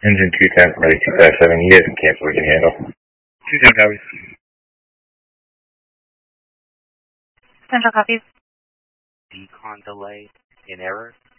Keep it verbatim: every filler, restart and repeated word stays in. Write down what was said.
Engine two ten, ready two five seven. You guys can cancel, we can handle. two ten copies. Central copies. Decon delay in error.